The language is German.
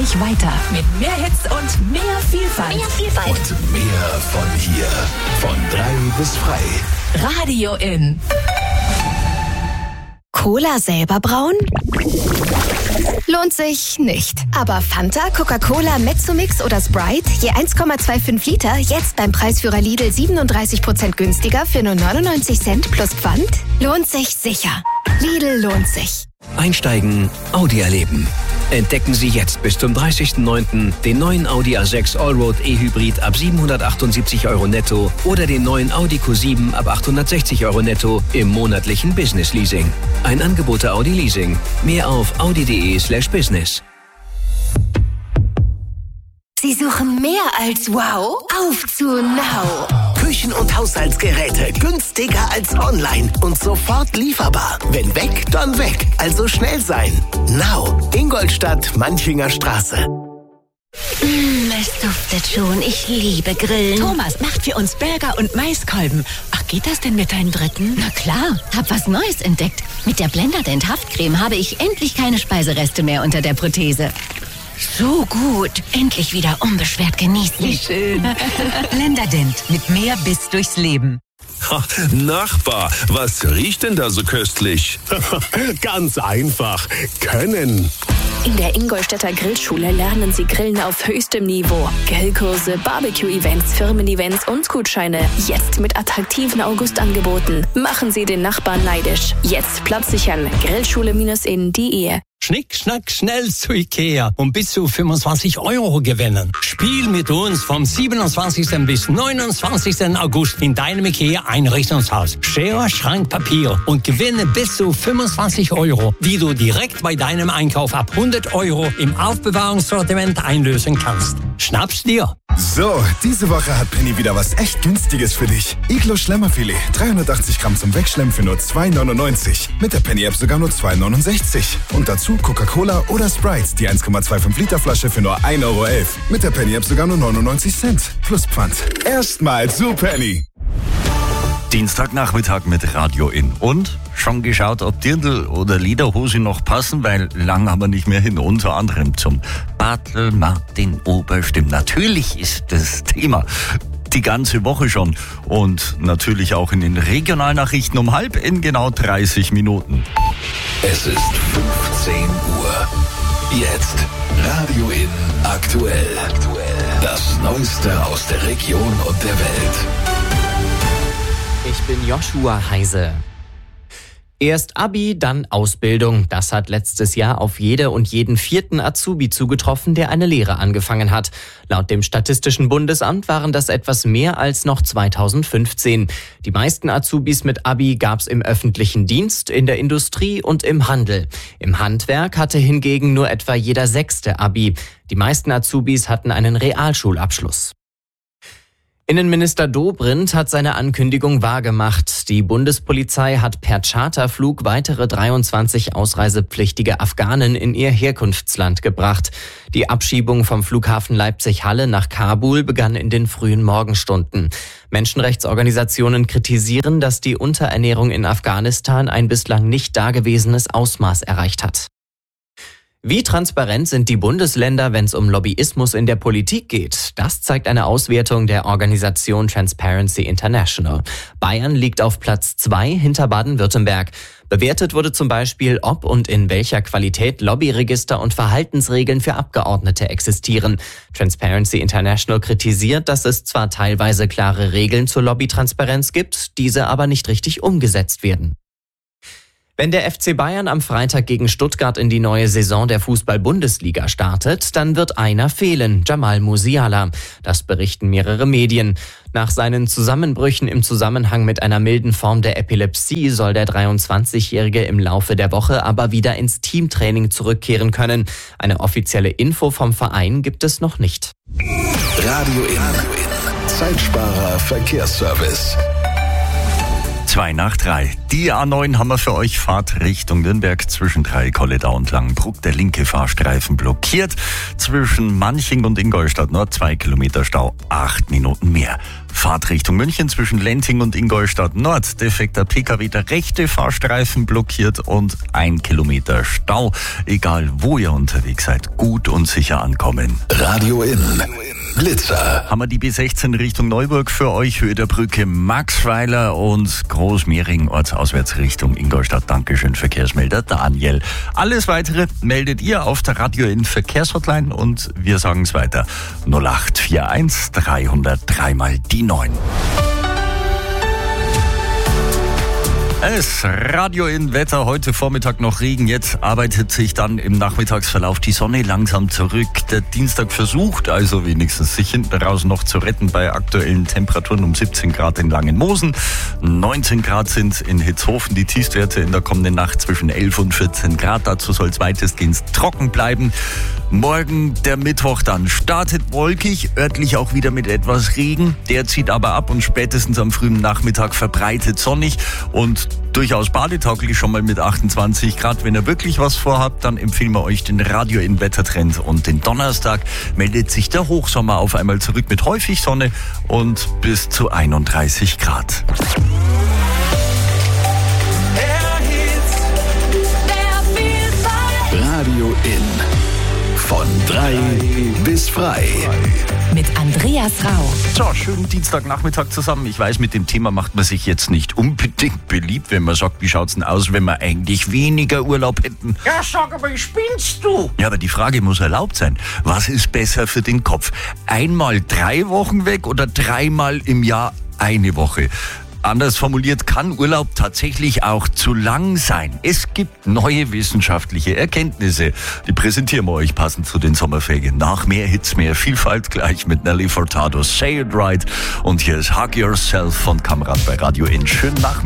dich weiter mit mehr Hits und mehr Vielfalt. Und mehr von hier. Von 3 bis frei. Radio In. Cola selber brauen? Lohnt sich nicht. Aber Fanta, Coca-Cola, Mezzomix oder Sprite, je 1,25 Liter, jetzt beim Preisführer Lidl 37% günstiger für nur 99 Cent plus Pfand? Lohnt sich sicher. Lidl lohnt sich. Einsteigen, Audi erleben. Entdecken Sie jetzt bis zum 30.09. den neuen Audi A6 Allroad E-Hybrid ab 778 € netto oder den neuen Audi Q7 ab 860 € netto im monatlichen Business Leasing. Ein Angebot der Audi Leasing. Mehr auf audi.de/business. Sie suchen mehr als wow? Auf zu Now! Küchen- und Haushaltsgeräte günstiger als online und sofort lieferbar. Wenn weg, dann weg. Also schnell sein. Now! Ingolstadt, Manchinger Straße. Es duftet schon. Ich liebe Grillen. Thomas macht für uns Burger und Maiskolben. Ach, geht das denn mit deinem dritten? Na klar, hab was Neues entdeckt. Mit der Blenderdent Haftcreme habe ich endlich keine Speisereste mehr unter der Prothese. So gut. Endlich wieder unbeschwert genießen. Wie schön. Blenderdent mit mehr Biss durchs Leben. Nachbar, was riecht denn da so köstlich? Ganz einfach. Können. In der Ingolstädter Grillschule lernen Sie Grillen auf höchstem Niveau. Grillkurse, Barbecue-Events, Firmen-Events und Gutscheine. Jetzt mit attraktiven Augustangeboten. Machen Sie den Nachbarn neidisch. Jetzt Platz sichern. Grillschule-in.de. Schnick, schnack, schnell zu Ikea und bis zu 25 € gewinnen. Spiel mit uns vom 27. bis 29. August in deinem Ikea-Einrichtungshaus. Schere, Schrank, Papier und gewinne bis zu 25 €, die du direkt bei deinem Einkauf ab 100 € im Aufbewahrungssortiment einlösen kannst. Schnapp's dir! So, diese Woche hat Penny wieder was echt Günstiges für dich. Iglo Schlemmerfilet, 380 Gramm zum Wegschlemmen für nur 2,99. Mit der Penny-App sogar nur 2,69. Und dazu Coca-Cola oder Sprite, die 1,25 Liter Flasche für nur 1,11 €. Mit der Penny-App sogar nur 99 Cent. Plus Pfand. Erstmal zu Penny. Dienstagnachmittag mit Radio In. Und schon geschaut, ob Dirndl oder Lederhose noch passen, weil lang haben wir nicht mehr hin. Unter anderem zum Bartel Martin Oberstimm. Natürlich ist das Thema die ganze Woche schon. Und natürlich auch in den Regionalnachrichten um 12:30 in genau 30 Minuten. Es ist 15 Uhr. Jetzt Radio In aktuell. Das Neueste aus der Region und der Welt. Ich bin Joshua Heise. Erst Abi, dann Ausbildung. Das hat letztes Jahr auf jede und jeden 4. Azubi zugetroffen, der eine Lehre angefangen hat. Laut dem Statistischen Bundesamt waren das etwas mehr als noch 2015. Die meisten Azubis mit Abi gab's im öffentlichen Dienst, in der Industrie und im Handel. Im Handwerk hatte hingegen nur etwa jeder 6. Abi. Die meisten Azubis hatten einen Realschulabschluss. Innenminister Dobrindt hat seine Ankündigung wahrgemacht. Die Bundespolizei hat per Charterflug weitere 23 ausreisepflichtige Afghanen in ihr Herkunftsland gebracht. Die Abschiebung vom Flughafen Leipzig-Halle nach Kabul begann in den frühen Morgenstunden. Menschenrechtsorganisationen kritisieren, dass die Unterernährung in Afghanistan ein bislang nicht dagewesenes Ausmaß erreicht hat. Wie transparent sind die Bundesländer, wenn es um Lobbyismus in der Politik geht? Das zeigt eine Auswertung der Organisation Transparency International. Bayern liegt auf Platz 2 hinter Baden-Württemberg. Bewertet wurde zum Beispiel, ob und in welcher Qualität Lobbyregister und Verhaltensregeln für Abgeordnete existieren. Transparency International kritisiert, dass es zwar teilweise klare Regeln zur Lobbytransparenz gibt, diese aber nicht richtig umgesetzt werden. Wenn der FC Bayern am Freitag gegen Stuttgart in die neue Saison der Fußball-Bundesliga startet, dann wird einer fehlen, Jamal Musiala. Das berichten mehrere Medien. Nach seinen Zusammenbrüchen im Zusammenhang mit einer milden Form der Epilepsie soll der 23-Jährige im Laufe der Woche aber wieder ins Teamtraining zurückkehren können. Eine offizielle Info vom Verein gibt es noch nicht. Radio In. Zeitsparer Verkehrsservice. 2:02. Die A9 haben wir für euch. Fahrt Richtung Nürnberg zwischen Dreikolledau und Langenbruck. Der linke Fahrstreifen blockiert. Zwischen Manching und Ingolstadt Nord 2 Kilometer Stau, 8 Minuten mehr. Fahrt Richtung München zwischen Lenting und Ingolstadt Nord. Defekter PKW, der rechte Fahrstreifen blockiert und 1 Kilometer Stau. Egal wo ihr unterwegs seid, gut und sicher ankommen. Radio In. Blitzer. Haben wir die B16 Richtung Neuburg für euch, Höhe der Brücke Maxweiler und Großmehring ortsauswärts Richtung Ingolstadt. Dankeschön, Verkehrsmelder Daniel. Alles Weitere meldet ihr auf der Radio In Verkehrshotline und wir sagen es weiter. 0841 303 mal die 9. Es Radio In Wetter, heute Vormittag noch Regen, jetzt arbeitet sich dann im Nachmittagsverlauf die Sonne langsam zurück. Der Dienstag versucht also wenigstens sich hinten raus noch zu retten bei aktuellen Temperaturen um 17 Grad in Langenmosen. 19 Grad sind in Hitzhofen die Tiefstwerte in der kommenden Nacht zwischen 11 und 14 Grad. Dazu soll es weitestgehend trocken bleiben. Morgen, der Mittwoch dann, startet wolkig, örtlich auch wieder mit etwas Regen. Der zieht aber ab und spätestens am frühen Nachmittag verbreitet sonnig und durchaus badetauglich schon mal mit 28 Grad. Wenn ihr wirklich was vorhabt, dann empfehlen wir euch den Radio In Wettertrend. Und den Donnerstag meldet sich der Hochsommer auf einmal zurück mit häufig Sonne und bis zu 31 Grad. Radio In. Von 3 bis frei. Mit Andreas Rau. So, schönen Dienstagnachmittag zusammen. Ich weiß, mit dem Thema macht man sich jetzt nicht unbedingt beliebt, wenn man sagt, wie schaut's denn aus, wenn wir eigentlich weniger Urlaub hätten? Ja, sag aber, spinnst du? Ja, aber die Frage muss erlaubt sein. Was ist besser für den Kopf? Einmal 3 Wochen weg oder 3-mal im Jahr 1 Woche? Anders formuliert, kann Urlaub tatsächlich auch zu lang sein. Es gibt neue wissenschaftliche Erkenntnisse. Die präsentieren wir euch passend zu den Sommerferien. Nach mehr Hits, mehr Vielfalt gleich mit Nelly Furtado, Say It Right. Und hier ist Hug Yourself von Kamrat bei Radio In. Schönen Nachmittag.